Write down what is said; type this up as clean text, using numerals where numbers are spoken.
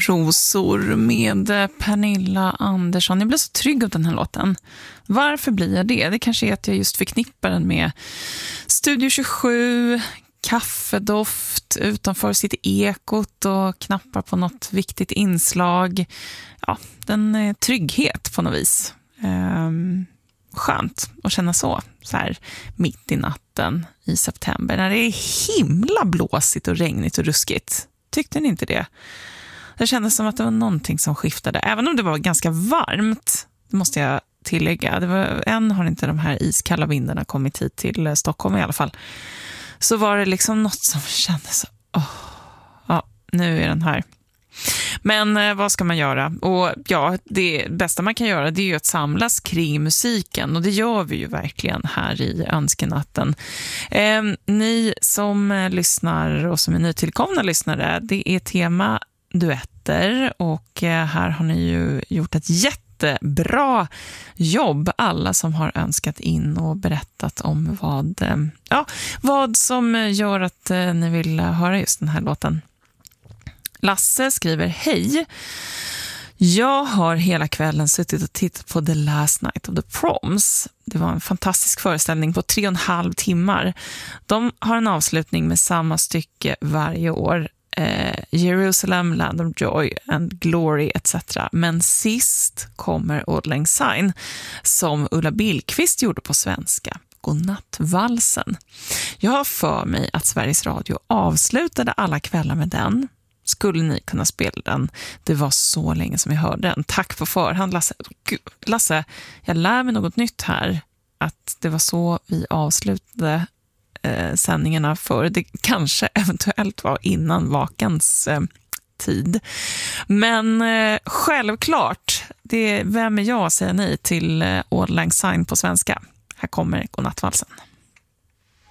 Rosor med Pernilla Andersson. Jag blev så trygg av den här låten. Varför blir jag det? Det kanske är att jag just förknippar den med Studio 27, kaffedoft, utanför sitt ekot och knappar på något viktigt inslag. Ja, den är trygghet på något vis. Skönt att känna så här mitt i natten i september när det är himla blåsigt och regnigt och ruskigt. Tyckte ni inte det? Det kändes som att det var någonting som skiftade. Även om det var ganska varmt, det måste jag tillägga. Än har inte de här iskalla vindarna kommit hit till Stockholm i alla fall. Så var det liksom något som kändes ja, nu är den här. Men vad ska man göra? Och ja, det bästa man kan göra, det är ju att samlas kring musiken. Och det gör vi ju verkligen här i Önskenatten. Ni som lyssnar och som är nytillkomna lyssnare, det är tema duetter. Och här har ni ju gjort ett jättebra jobb. Alla som har önskat in och berättat om vad som gör att ni vill höra just den här låten. Lasse skriver: hej, jag har hela kvällen suttit och tittat på The Last Night of the Proms. Det var en fantastisk föreställning på 3,5 timmar. De har en avslutning med samma stycke varje år. Jerusalem, Land of Joy and Glory etc. Men sist kommer Auld Lang Syne som Ulla Billqvist gjorde på svenska. Godnattvalsen. Jag har för mig att Sveriges Radio avslutade alla kvällar med den. Skulle ni kunna spela den? Det var så länge som jag hörde den. Tack på förhand, Lasse. Gud, Lasse, jag lär mig något nytt här. Att det var så vi avslutade sändningarna för. Det kanske eventuellt var innan vakans tid. Men självklart, vem är jag säger nej till Auld Lang Syne på svenska. Här kommer Godnattvalsen.